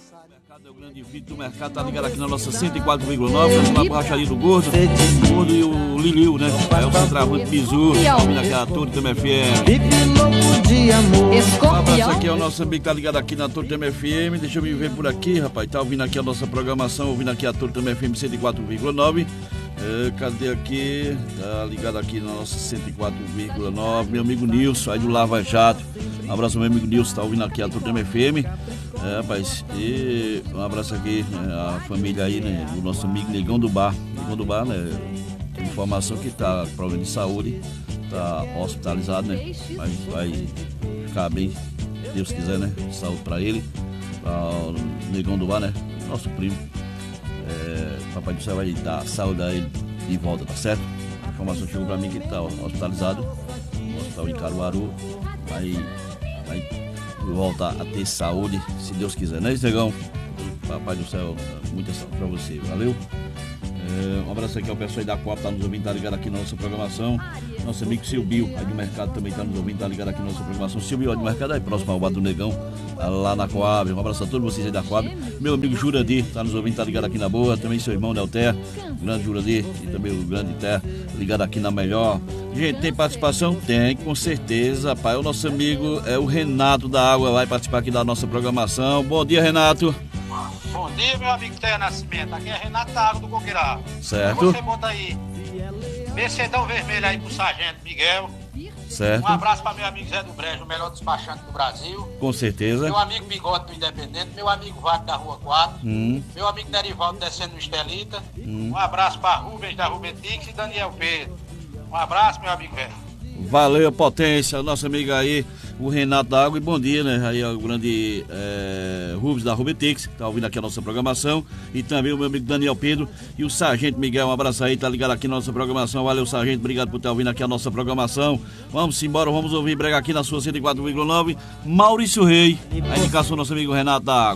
O grande vídeo do mercado tá ligado aqui na nossa 104,9, na borracharia do Gordo e o Liliu, né? É o centroavante Bizu, ouvindo aqui a Torre Tema FM. Um abraço aqui ao nosso amigo que tá ligado aqui na Torre Tema FM. Deixa eu me ver por aqui, rapaz. Tá ouvindo aqui a nossa programação, ouvindo aqui a Torre Tema FM 104,9. Cadê aqui? Tá ligado aqui na nossa 104,9. Meu amigo Nilson, aí do Lava Jato. Um abraço, meu amigo Nilson, tá ouvindo aqui a Torre Tema FM. Rapaz, e um abraço aqui, né, a família aí, né, do nosso amigo Negão do Bar. Negão do Bar, né, tem informação que tá com problema de saúde, tá hospitalizado, né, mas vai ficar bem, se Deus quiser, né, saúde pra ele, o Negão do Bar, né, nosso primo. Papai do Céu vai dar saúde a ele de volta, tá certo? A informação chegou pra mim que ele tá hospitalizado no hospital em Caruaru, vai voltar a ter saúde, se Deus quiser, né, Negão? Papai do Céu, muita saúde pra você, valeu? Um abraço aqui ao pessoal aí da Coab, tá nos ouvindo, tá ligado aqui na nossa programação. Nosso amigo Silvio, aí do mercado, também tá nos ouvindo, tá ligado aqui na nossa programação. Silvio, aí do mercado, aí próximo ao bar do Negão, lá na Coab. Um abraço a todos vocês aí da Coab. Meu amigo Jurandir, tá nos ouvindo, tá ligado aqui na boa. Também seu irmão Delter, o grande Jurandir, e também o grande Ter, ligado aqui na melhor. Gente, tem participação? Tem, com certeza, pai. O nosso amigo é o Renato da Água, vai participar aqui da nossa programação. Bom dia, Renato. Bom dia, meu amigo Té Nascimento. Aqui é Renato da Água do Coqueirá. Certo. Você bota aí Mercedão Vermelho aí pro Sargento Miguel. Certo. Um abraço para meu amigo Zé do Brejo, o melhor despachante do Brasil. Com certeza. Meu amigo Bigode do Independente, meu amigo Wagner da Rua 4. Meu amigo Derivaldo descendo no Estelita. Um abraço para Rubens da Rubetix e Daniel Pedro. Um abraço, meu amigo velho. Valeu, potência, nosso amigo aí, o Renato da Água, e bom dia, né? Aí o grande Rubens da Rubetix, que tá ouvindo aqui a nossa programação, e também o meu amigo Daniel Pedro e o Sargento Miguel, um abraço aí, tá ligado aqui na nossa programação. Valeu, Sargento, obrigado por estar ouvindo aqui a nossa programação. Vamos embora, vamos ouvir brega aqui na sua 104,9. Maurício Rei, a indicação do nosso amigo Renato da Água.